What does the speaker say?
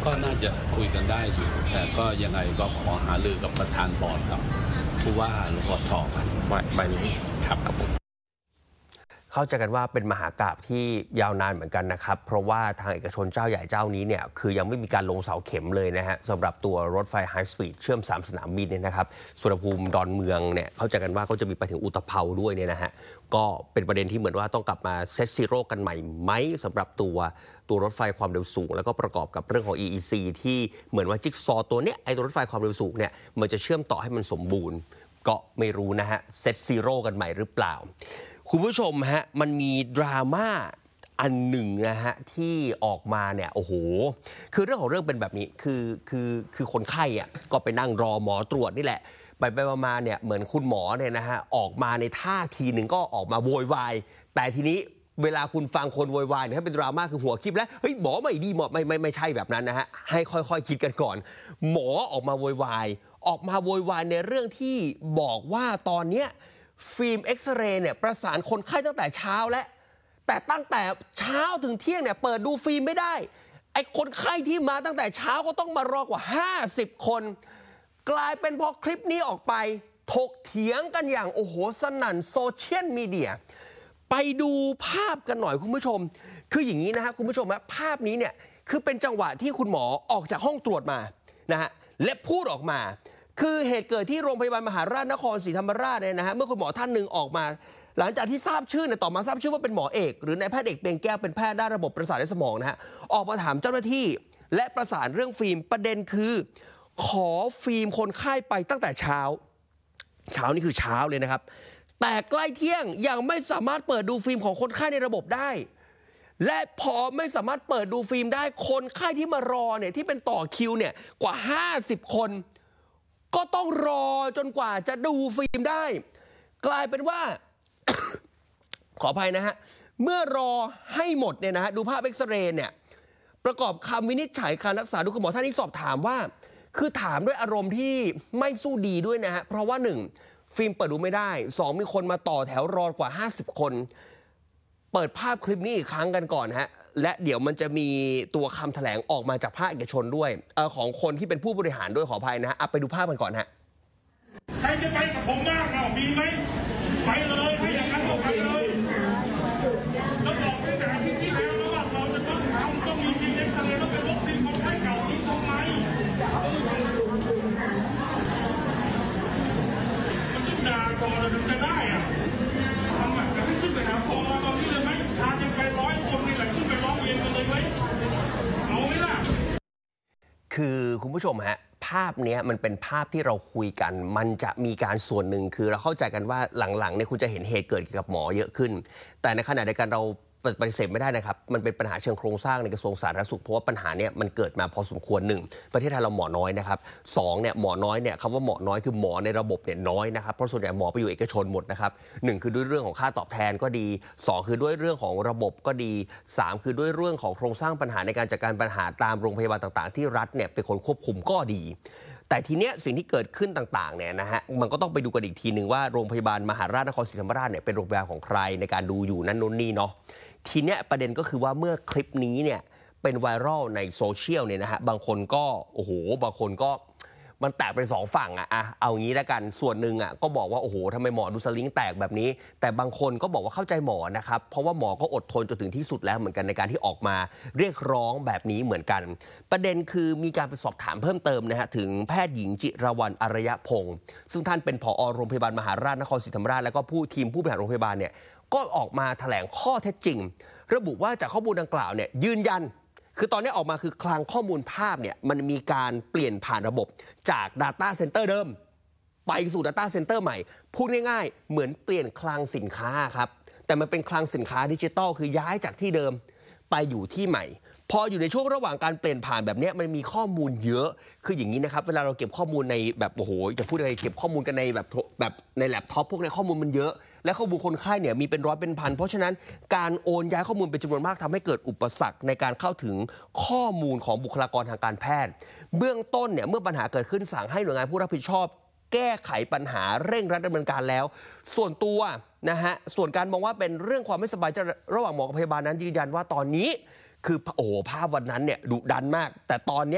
ก็น่าจะคุยกันได้อยู่แต่ก็ยังไงก็ขอหารือกับประธานบอร์ดกับผู้ว่าหรือทกันใบนี้ครับผมเข้าใจกันว่าเป็นมหากาพย์ที่ยาวนานเหมือนกันนะครับเพราะว่าทางเอกชนเจ้าใหญ่เจ้านี้เนี่ยคือยังไม่มีการลงเสาเข็มเลยนะฮะสำหรับตัวรถไฟไฮสปีดเชื่อม3สนามบินเนี่ยนะครับสุวรรณภูมิดอนเมืองเนี่ยเข้าใจกันว่าก็จะมีไปถึงอุตภเปาด้วยเนี่ยนะฮะก็เป็นประเด็นที่เหมือนว่าต้องกลับมาเซตซีโร่กันใหม่ไหมสำหรับตัวรถไฟความเร็วสูงแล้วก็ประกอบกับเรื่องของ EEC ที่เหมือนว่าจิ๊กซอตัวเนี้ยไอ้ตัวรถไฟความเร็วสูงเนี่ยมันจะเชื่อมต่อให้มันสมบูรณ์ก็ไม่รู้นะฮะเซตซีโร่กันใหม่หรือเปล่าคุณผู้ชมฮะมันมีดราม่าอันหนึ่งนะฮะที่ออกมาเนี่ยโอ้โหคือเรื่องของเรื่องเป็นแบบนี้คือคนไข้อ่ะก็ไปนั่งรอหมอตรวจนี่แหละไปมาเนี่ยเหมือนคุณหมอเนี่ยนะฮะออกมาในท่าทีหนึ่งก็ออกมาโวยวายแต่ทีนี้เวลาคุณฟังคนโวยวายเนี่ยถ้าเป็นดราม่าคือหัวคลิปแล้วเฮ้ยหมอไม่ดีหมอไม่ใช่แบบนั้นนะฮะให้ค่อยๆคิดกันก่อนหมอออกมาโวยวายในเรื่องที่บอกว่าตอนเนี้ยฟิล์มเอ็กซเรย์เนี่ยประสานคนไข้ตั้งแต่เช้าแล้วแต่ตั้งแต่เช้าถึงเที่ยงเนี่ยเปิดดูฟิล์มไม่ได้ไอ้คนไข้ที่มาตั้งแต่เช้าก็ต้องมารอกว่า50คนกลายเป็นพอคลิปนี้ออกไปถกเถียงกันอย่างโอ้โหสนั่นโซเชียลมีเดียไปดูภาพกันหน่อยคุณผู้ชมคืออย่างนี้นะฮะคุณผู้ชมฮะภาพนี้เนี่ยคือเป็นจังหวะที่คุณหมอออกจากห้องตรวจมานะฮะและพูดออกมาคือเหตุเกิดที่โรงพยาบาลมหาราชนครศรีธรรมราชเนี่ยนะฮะเมื่อคุณหมอท่านหนึ่งออกมาหลังจากที่ทราบชื่อเนี่ยต่อมาทราบชื่อว่าเป็นหมอเอกหรือนายแพทย์เอกเปียงแก้วเป็นแพทย์ด้านระบบประสาทและสมองนะฮะออกมาถามเจ้าหน้าที่และประสานเรื่องฟิล์มประเด็นคือขอฟิล์มคนไข้ไปตั้งแต่เช้านี่คือเช้าเลยนะครับแต่ใกล้เที่ยงยังไม่สามารถเปิดดูฟิล์มของคนไข้ในระบบได้และพอไม่สามารถเปิดดูฟิล์มได้คนไข้ที่มารอเนี่ยที่เป็นต่อคิวเนี่ยกว่า50คนก็ต้องรอจนกว่าจะดูฟิล์มได้กลายเป็นว่า ขออภัยนะฮะเมื่อรอให้หมดเนี่ยนะฮะดูภาพเอ็กซเรย์เนี่ยประกอบคำวินิจฉัยการรักษาดูคุณหมอท่านนี้สอบถามว่าคือถามด้วยอารมณ์ที่ไม่สู้ดีด้วยนะฮะเพราะว่า1ฟิล์มเปิดดูไม่ได้2มีคนมาต่อแถวรอกว่า50คนเปิดภาพคลิปนี้อีกครั้งกันก่อนฮะและเดี๋ยวมันจะมีตัวคำแถลงออกมาจากภาคเอกชนด้วยของคนที่เป็นผู้บริหารด้วยขออภัยนะฮะไปดูภาพกันก่อนฮะใครจะไปกับผมบ้างมีไหมไปเลยถ้าอย่างนั้นก็ไปเลยแล้วบอกด้วยนะที่แล้วแล้วว่าเราจะต้องทำต้องมีฟิล์มเอ็กซเรย์แล้วเป็นลบฟิล์มคนไข้เก่าทิ้งทำไมมันต้องด่าก่อนเราถึงจะได้อะทำแบบให้ขึ้นไปหาพอตอนนี้เลยไหมชายังไป100คนนี่แหละขึ้นไปร้องเรียนกันเลยไหมเอาไหมล่ะคือคุณผู้ชมฮะภาพนี้มันเป็นภาพที่เราคุยกันมันจะมีการส่วนหนึ่งคือเราเข้าใจกันว่าหลังๆเนี่ยคุณจะเห็นเหตุเกิดเกี่ยวกับหมอเยอะขึ้นแต่ในขณะเดียวกันเราปฏิเสธไม่ได้นะครับมันเป็นปัญหาเชิงโครงสร้างในกระทรวงสาธารณสุขเพราะว่าปัญหาเนี่ยมันเกิดมาพอสมควร1ประเทศไทยเราหมอน้อยนะครับ2เนี่ยหมอน้อยเนี่ยคำว่าหมอน้อยคือหมอในระบบเนี่ยน้อยนะครับเพราะส่วนใหญ่หมอไปอยู่เอกชนหมดนะครับ1คือด้วยเรื่องของค่าตอบแทนก็ดี2คือด้วยเรื่องของระบบก็ดี3คือด้วยเรื่องของโครงสร้างปัญหาในการจัดการปัญหาตามโรงพยาบาลต่างๆที่รัฐเนี่ยเป็นคนควบคุมก็ดีแต่ทีเนี้ยสิ่งที่เกิดขึ้นต่างๆเนี่ยนะฮะมันก็ต้องไปดูกันอีกทีนึงว่าโรงพยาบาลมหาราชนครศรีธรรมราชเนี่ยเป็นโรงพยาบาลของใครในการดูอยู่นั่นนู่นนี่เนาะทีเนี้ยประเด็นก็คือว่าเมื่อคลิปนี้เนี่ยเป็นไวรัลในโซเชียลเนี่ยนะฮะบางคนก็โอ้โหบางคนก็มันแตกเป็น2ฝั่งเอางี้แล้วกันส่วนหนึ่งก็บอกว่าโอ้โหทำไมหมอดูสลิงแตกแบบนี้แต่บางคนก็บอกว่าเข้าใจหมอนะครับเพราะว่าหมอก็อดทนจนถึงที่สุดแล้วเหมือนกันในการที่ออกมาเรียกร้องแบบนี้เหมือนกันประเด็นคือมีการไปสอบถามเพิ่มเติมนะฮะถึงแพทย์หญิงจิรวรรณอารยพงศ์ซึ่งท่านเป็นผอ.โรงพยาบาลมหาราชนครศรีธรรมราชแล้วก็ทีมผู้บริหารโรงพยาบาลเนี่ยก็ออกมาแถลงข้อเท็จจริงระบุว่าจากข้อมูลดังกล่าวเนี่ยยืนยันคือตอนนี้ออกมาคือคลังข้อมูลภาพเนี่ยมันมีการเปลี่ยนผ่านระบบจาก Data Center เดิมไปสู่ Data Center ใหม่พูดง่ายๆเหมือนเปลี่ยนคลังสินค้าครับแต่มันเป็นคลังสินค้าดิจิทัลคือย้ายจากที่เดิมไปอยู่ที่ใหม่พออยู่ในช่วงระหว่างการเปลี่ยนผ่านแบบนี้มันมีข้อมูลเยอะคืออย่างนี้นะครับเวลาเราเก็บข้อมูลในแบบโอ้โหจะพูดอะไรเก็บข้อมูลกันในแบบในแล็ปท็อปพวกนี้ข้อมูลมันเยอะและข้อมูลคนไข้เนี่ยมีเป็นร้อยเป็นพันเพราะฉะนั้นการโอนย้ายข้อมูลเป็นจำนวนมากทำให้เกิดอุปสรรคในการเข้าถึงข้อมูลของบุคลากรทางการแพทย์เบื้องต้นเนี่ยเมื่อปัญหาเกิดขึ้นสั่งให้หน่วยงานผู้รับผิดชอบแก้ไขปัญหาเร่งรัดดำเนินการแล้วส่วนตัวนะฮะส่วนการมองว่าเป็นเรื่องความไม่สบายใจระหว่างหมอกับพยาบาลนั้นยืนยันว่าตอนนี้คือโอ้โหภาพวันนั้นเนี่ยดุดันมากแต่ตอนนี้